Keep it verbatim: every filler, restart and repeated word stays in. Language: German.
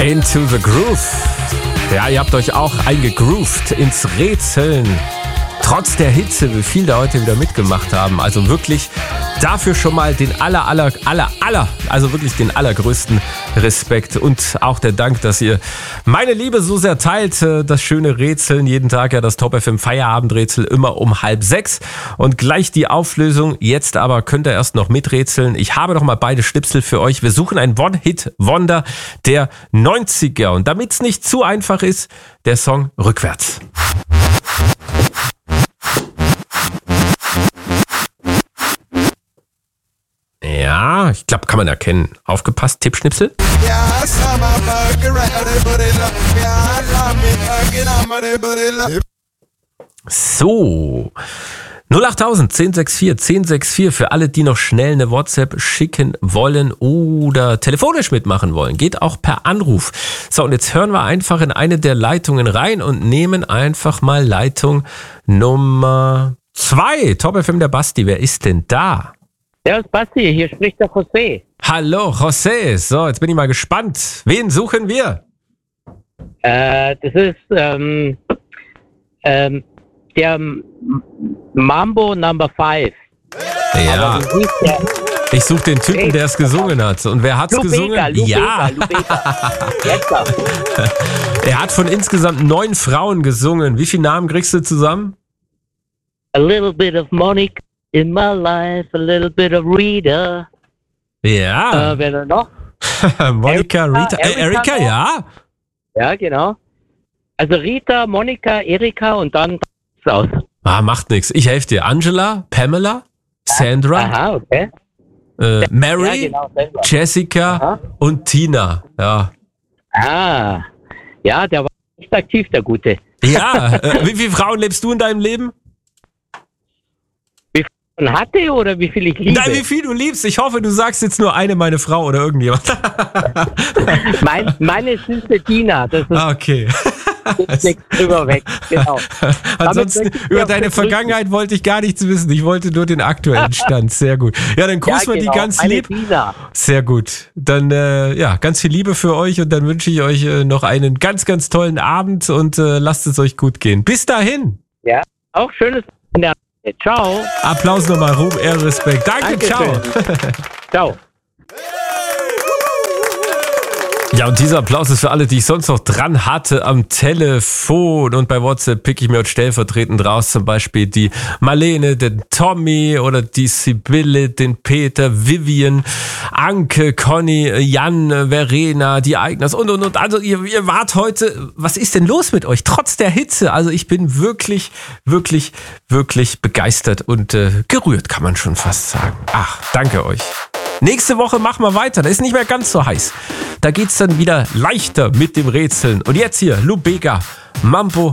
Into the Groove. Ja, ihr habt euch auch eingegroovt ins Rätseln. Trotz der Hitze, wie viel da heute wieder mitgemacht haben. Also wirklich dafür schon mal den aller, aller, aller, aller, also wirklich den allergrößten Respekt. Und auch der Dank, dass ihr meine Liebe so sehr teilt. Das schöne Rätseln, jeden Tag ja das Top F M Feierabendrätsel immer um halb sechs. Und gleich die Auflösung. Jetzt aber könnt ihr erst noch miträtseln. Ich habe noch mal beide Schnipsel für euch. Wir suchen ein One-Hit-Wonder der neunziger. Und damit es nicht zu einfach ist, der Song rückwärts. Ja, ich glaube, kann man erkennen. Aufgepasst, Tippschnipsel. So. null achttausend, zehn sechs vier, zehn sechs vier für alle, die noch schnell eine WhatsApp schicken wollen oder telefonisch mitmachen wollen. Geht auch per Anruf. So, und jetzt hören wir einfach in eine der Leitungen rein und nehmen einfach mal Leitung Nummer zwei. Top F M, der Basti. Wer ist denn da? Ja, das Basti, hier spricht der José. Hallo, José. So, jetzt bin ich mal gespannt. Wen suchen wir? Äh, das ist ähm, ähm, der Mambo Number Five. Ja. Ich suche den Typen, der es gesungen hat. Und wer hat's Lubega, gesungen? Lubega, ja. Lubega. Er hat von insgesamt neun Frauen gesungen. Wie viele Namen kriegst du zusammen? A little bit of Monica in my life, a little bit of Rita. Ja. Äh, wer denn noch? Monika, Rita. Erika, Äh, Erika, ja. Ja, genau. Also Rita, Monika, Erika und dann aus. Ah, macht nichts. Ich helfe dir. Angela, Pamela, Sandra, Aha, okay. äh, Mary, Ja, genau, Sandra. Jessica Aha. und Tina. Ja. Ah, ja, der war nicht aktiv, der Gute. Ja. Äh, wie viele Frauen lebst du in deinem Leben? Und hatte oder wie viel ich liebe? Nein, wie viel du liebst. Ich hoffe, du sagst jetzt nur eine, meine Frau oder irgendjemand. mein, meine süße Tina, das ist Ah, okay. nichts drüber weg. Genau. Ansonsten möchte ich über dir deine auch begrüßen. Vergangenheit wollte ich gar nichts wissen. Ich wollte nur den aktuellen Stand. Sehr gut. Ja, dann grüßen wir Ja, genau, die ganz meine lieb. Tina. Sehr gut. Dann äh, ja, ganz viel Liebe für euch und dann wünsche ich euch äh, noch einen ganz, ganz tollen Abend und äh, lasst es euch gut gehen. Bis dahin. Ja, auch schönes Wochenende. Ciao. Applaus nochmal, Ruhm, Ehre, Respekt. Danke, Dankeschön. ciao. Ciao. Ja, und dieser Applaus ist für alle, die ich sonst noch dran hatte am Telefon. Und bei WhatsApp pick ich mir heute stellvertretend raus, zum Beispiel die Marlene, den Tommy oder die Sibylle, den Peter, Vivian, Anke, Conny, Jan, Verena, die Eigners und, und, und. Also ihr, ihr wart heute, was ist denn los mit euch? Trotz der Hitze. Also ich bin wirklich, wirklich, wirklich begeistert und äh, gerührt, kann man schon fast sagen. Ach, danke euch. Nächste Woche machen wir weiter. Da ist nicht mehr ganz so heiß. Da geht's dann wieder leichter mit dem Rätseln. Und jetzt hier, Lubega, Mambo